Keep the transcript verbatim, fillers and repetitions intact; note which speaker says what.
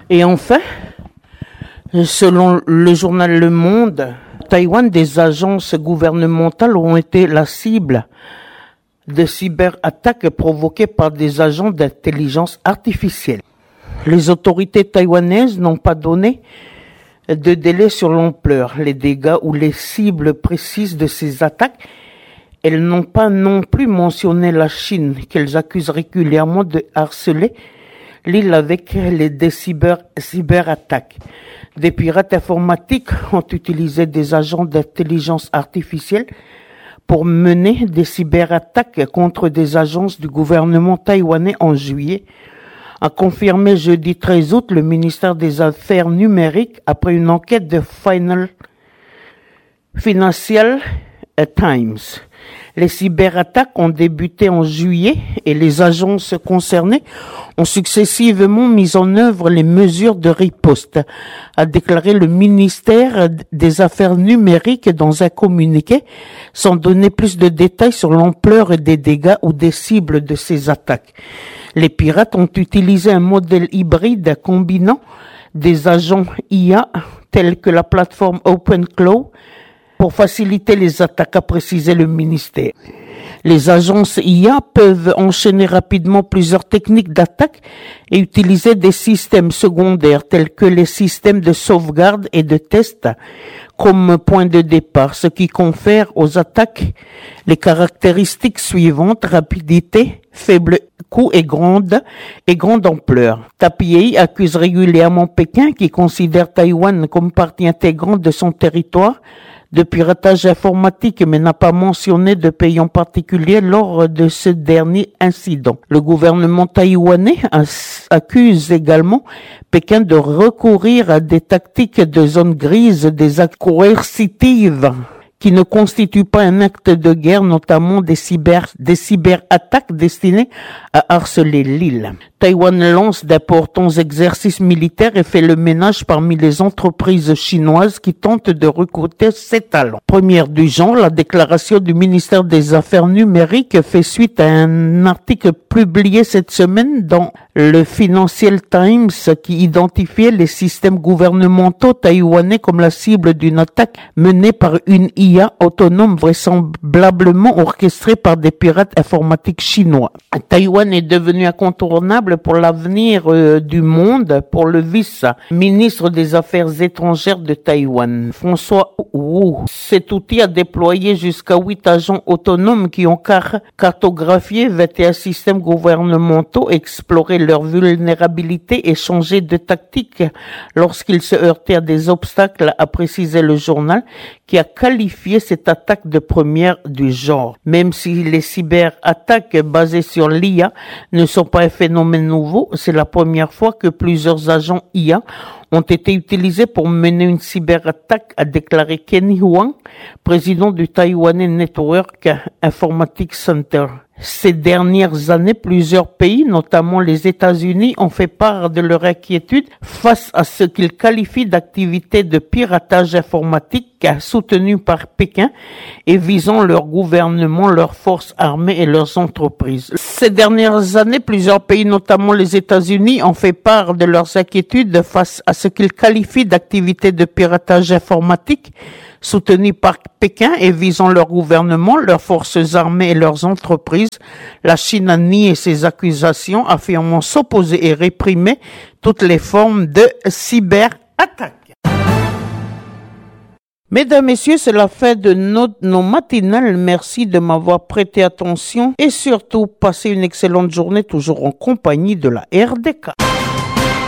Speaker 1: Et enfin, selon le journal Le Monde, Taïwan, des agences gouvernementales ont été la cible de cyberattaques provoquées par des agents d'intelligence artificielle. Les autorités taïwanaises n'ont pas donné de délai sur l'ampleur, les dégâts ou les cibles précises de ces attaques. Elles n'ont pas non plus mentionné la Chine, qu'elles accusent régulièrement de harceler l'île avec les des cyber, cyberattaques. Des pirates informatiques ont utilisé des agents d'intelligence artificielle pour mener des cyberattaques contre des agences du gouvernement taïwanais en juillet, a confirmé jeudi treize août le ministère des Affaires numériques après une enquête de Final Financial Times. Les cyberattaques ont débuté en juillet et les agences concernées ont successivement mis en œuvre les mesures de riposte, a déclaré le ministère des Affaires numériques dans un communiqué, sans donner plus de détails sur l'ampleur des dégâts ou des cibles de ces attaques. Les pirates ont utilisé un modèle hybride combinant des agents I A tels que la plateforme OpenClaw pour faciliter les attaques, a précisé le ministère. Les agences I A peuvent enchaîner rapidement plusieurs techniques d'attaque et utiliser des systèmes secondaires tels que les systèmes de sauvegarde et de test comme point de départ, ce qui confère aux attaques les caractéristiques suivantes: rapidité, faible coût et grande et grande ampleur. Taipei accuse régulièrement Pékin, qui considère Taïwan comme partie intégrante de son territoire, de piratage informatique, mais n'a pas mentionné de pays en particulier lors de ce dernier incident. Le gouvernement taïwanais accuse également Pékin de recourir à des tactiques de zone grise, des actes coercitives qui ne constituent pas un acte de guerre, notamment des cyber, des cyberattaques destinées à harceler l'île. Taïwan lance d'importants exercices militaires et fait le ménage parmi les entreprises chinoises qui tentent de recruter ses talents. Première du genre, la déclaration du ministère des Affaires numériques fait suite à un article publié cette semaine dans le Financial Times qui identifiait les systèmes gouvernementaux taïwanais comme la cible d'une attaque menée par une I A autonome vraisemblablement orchestrée par des pirates informatiques chinois. Taïwan est devenu incontournable pour l'avenir euh, du monde pour le vice-ministre des Affaires étrangères de Taïwan, François Wu. Cet outil a déployé jusqu'à huit agents autonomes qui ont car- cartographié vingt et un systèmes gouvernementaux, exploré leurs vulnérabilités et changé de tactique lorsqu'ils se heurtaient à des obstacles, a précisé le journal, qui a qualifié cette attaque de première du genre. Même si les cyberattaques basées sur l'I A ne sont pas un phénomène nouveau, c'est la première fois que plusieurs agents I A ont été utilisés pour mener une cyberattaque, a déclaré Kenny Huang, président du Taiwanese Network Informatics Center. Ces dernières années, plusieurs pays, notamment les États-Unis, ont fait part de leur inquiétude face à ce qu'ils qualifient d'activités de piratage informatique soutenues par Pékin et visant leur gouvernement, leurs forces armées et leurs entreprises. Ces dernières années, plusieurs pays, notamment les États-Unis, ont fait part de leurs inquiétudes face à ce qu'ils qualifient d'activités de piratage informatique soutenues par Pékin et visant leur gouvernement, leurs forces armées et leurs entreprises. La Chine a nié ces accusations, affirmant s'opposer et réprimer toutes les formes de cyberattaques. Mesdames, Messieurs, c'est la fin de nos, nos matinales. Merci de m'avoir prêté attention et surtout, passez une excellente journée toujours en compagnie de la R D K.